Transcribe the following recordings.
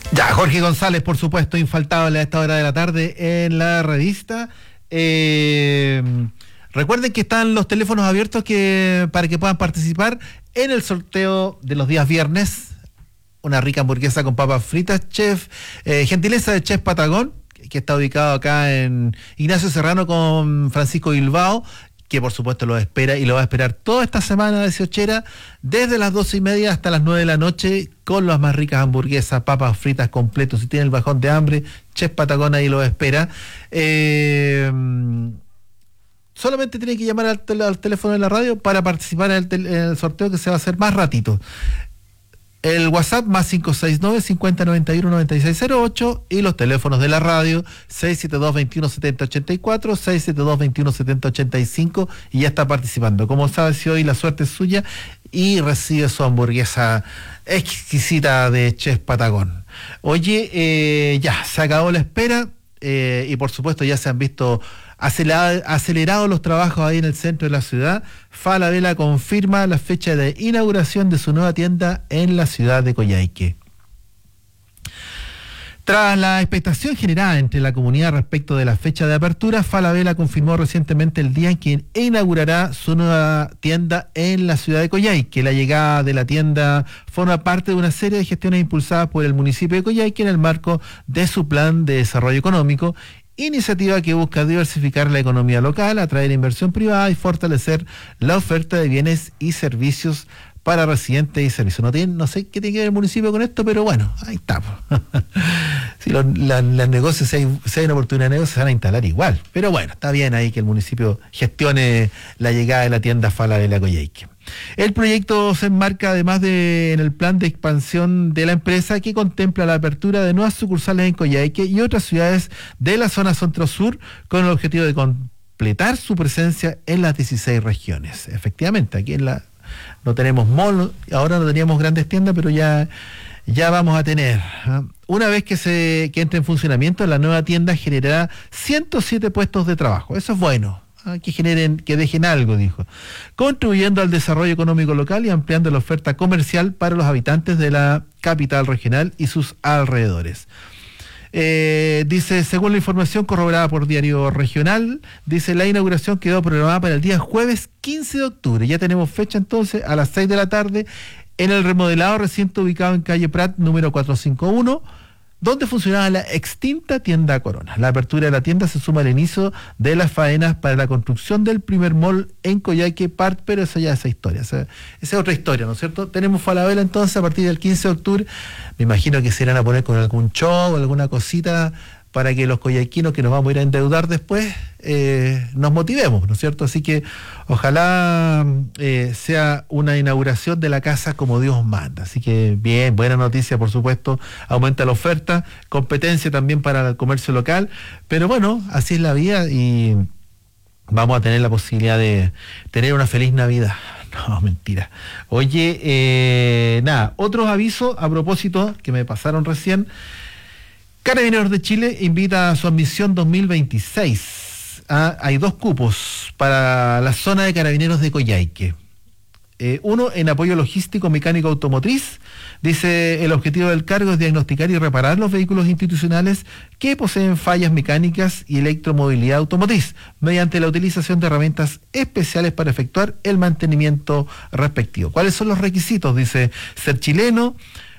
Ya, Jorge González, por supuesto, infaltable a esta hora de la tarde en la revista. Recuerden que están los teléfonos abiertos para que puedan participar en el sorteo de los días viernes. Una rica hamburguesa con papas fritas, gentileza de Chef Patagón, que está ubicado acá en Ignacio Serrano con Francisco Bilbao, que por supuesto lo espera y lo va a esperar toda esta semana de Siochera, desde las 12:30 hasta las 9 de la noche, con las más ricas hamburguesas, papas fritas completos. Si tiene el bajón de hambre, Chef Patagón ahí lo espera. Solamente tiene que llamar al teléfono de la radio para participar en el sorteo, que se va a hacer más ratito. El WhatsApp más 569-5091-9608 y los teléfonos de la radio 672-2170-84, 672-2170-85, y ya está participando. Como sabes, si hoy la suerte es suya y recibe su hamburguesa exquisita de Chef Patagón. Oye, ya se acabó la espera y por supuesto ya se han visto acelerados los trabajos ahí en el centro de la ciudad. Falabella confirma la fecha de inauguración de su nueva tienda en la ciudad de Coyhaique. Tras la expectación generada entre la comunidad respecto de la fecha de apertura, Falabella confirmó recientemente el día en que inaugurará su nueva tienda en la ciudad de Coyhaique. La llegada de la tienda forma parte de una serie de gestiones impulsadas por el municipio de Coyhaique en el marco de su plan de desarrollo económico, iniciativa que busca diversificar la economía local, atraer inversión privada y fortalecer la oferta de bienes y servicios para residentes y servicios. No sé qué tiene que ver el municipio con esto, pero bueno, ahí está. Si los negocios, si hay una oportunidad de negocio, se van a instalar igual. Pero bueno, está bien ahí que el municipio gestione la llegada de la tienda Falabella Coyhaique. El proyecto se enmarca además en el plan de expansión de la empresa, que contempla la apertura de nuevas sucursales en Coyhaique y otras ciudades de la zona centro-sur, con el objetivo de completar su presencia en las 16 regiones. Efectivamente, aquí no tenemos mall, ahora no teníamos grandes tiendas, pero ya vamos a tener. Una vez que entre en funcionamiento, la nueva tienda generará 107 puestos de trabajo. Eso es bueno. Que dejen algo, dijo, contribuyendo al desarrollo económico local y ampliando la oferta comercial para los habitantes de la capital regional y sus alrededores. Dice, según la información corroborada por Diario Regional, dice, la inauguración quedó programada para el día jueves 15 de octubre. Ya tenemos fecha entonces, a las 6 de la tarde, en el remodelado recinto ubicado en calle Prat, número 451, donde funcionaba la extinta tienda Corona. La apertura de la tienda se suma al inicio de las faenas para la construcción del primer mall en Coyhaique, pero esa ya es historia, esa es otra historia, ¿no es cierto? Tenemos Falabella entonces a partir del 15 de octubre, me imagino que se irán a poner con algún show o alguna cosita para que los coyhaiquinos, que nos vamos a ir a endeudar después, nos motivemos, ¿no es cierto? Así que ojalá sea una inauguración de la casa como Dios manda. Así que bien, buena noticia, por supuesto, aumenta la oferta, competencia también para el comercio local, pero bueno, así es la vida y vamos a tener la posibilidad de tener una feliz Navidad. No, mentira. Oye, otros avisos a propósito que me pasaron recién. Carabineros de Chile invita a su admisión 2026. Hay 2 cupos para la zona de Carabineros de Coyhaique. Uno en apoyo logístico mecánico automotriz. Dice, el objetivo del cargo es diagnosticar y reparar los vehículos institucionales que poseen fallas mecánicas y electromovilidad automotriz, mediante la utilización de herramientas especiales para efectuar el mantenimiento respectivo. ¿Cuáles son los requisitos? Dice, ser chileno,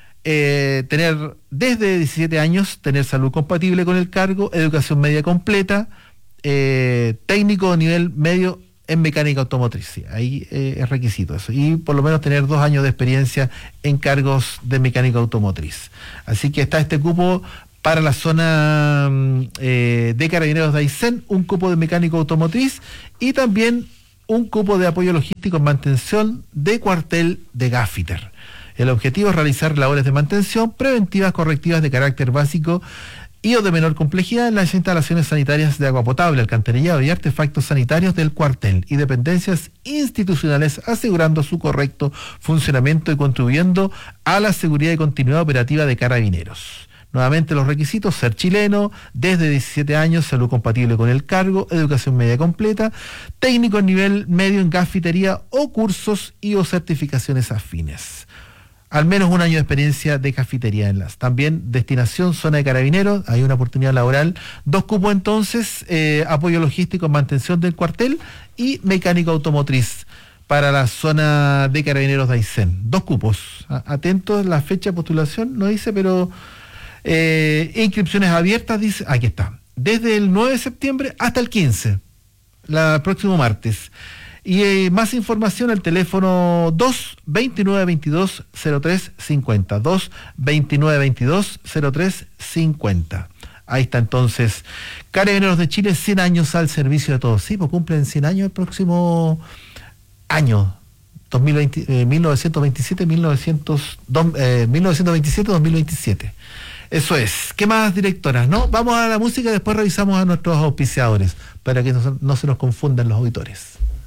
tener desde 17 años, tener salud compatible con el cargo, educación media completa, técnico de nivel medio en mecánica automotriz. Sí, ahí es requisito eso. Y por lo menos tener 2 años de experiencia en cargos de mecánica automotriz. Así que está este cupo para la zona de Carabineros de Aysén, un cupo de mecánico automotriz y también un cupo de apoyo logístico en mantención de cuartel de Gaffiter. El objetivo es realizar labores de mantención preventivas correctivas de carácter básico y o de menor complejidad en las instalaciones sanitarias de agua potable, alcantarillado y artefactos sanitarios del cuartel y dependencias institucionales, asegurando su correcto funcionamiento y contribuyendo a la seguridad y continuidad operativa de Carabineros. Nuevamente los requisitos: ser chileno, desde 17 años, salud compatible con el cargo, educación media completa, técnico en nivel medio en gafitería o cursos y o certificaciones afines. al menos un año de experiencia de cafetería en las. También destinación, zona de carabineros, hay una oportunidad laboral, 2 cupos entonces, apoyo logístico, mantención del cuartel y mecánico automotriz para la zona de carabineros de Aysén. 2 cupos. Atentos, la fecha de postulación no dice, pero inscripciones abiertas, dice, aquí está, desde el 9 de septiembre hasta el 15, el próximo martes. Y más información al teléfono 2-2922-0350, 2-2922-0350. Ahí está entonces, Carabineros de Chile, 100 años al servicio de todos. Sí, pues cumplen 100 años el próximo año, 1927-2027. Eso es. ¿Qué más, directora? ¿No? Vamos a la música y después revisamos a nuestros auspiciadores para que no se nos confundan los auditores.